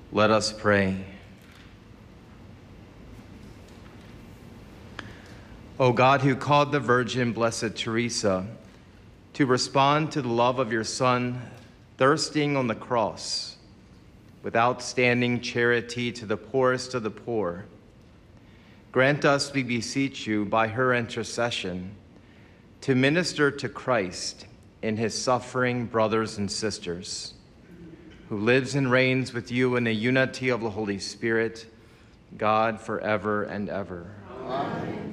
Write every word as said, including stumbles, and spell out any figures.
Let us pray. O God, who called the Virgin Blessed Teresa to respond to the love of your Son, thirsting on the cross, with outstanding charity to the poorest of the poor, grant us, we beseech you, by her intercession, to minister to Christ in his suffering brothers and sisters, who lives and reigns with you in the unity of the Holy Spirit, God, forever and ever. Amen.